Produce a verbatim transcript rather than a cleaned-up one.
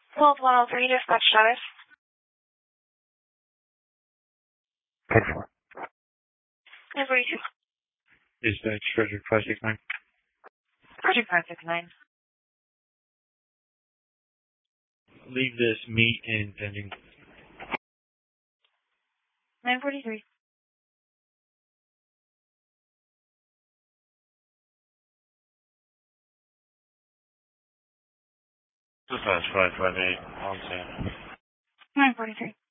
twelve one oh three, dispatch status. ten four. nine forty-two. Dispatch, Project five six nine. Project five six nine. Leave this meet in pending. nine forty-three. Dispatch five five eight, on scene. nine forty-three.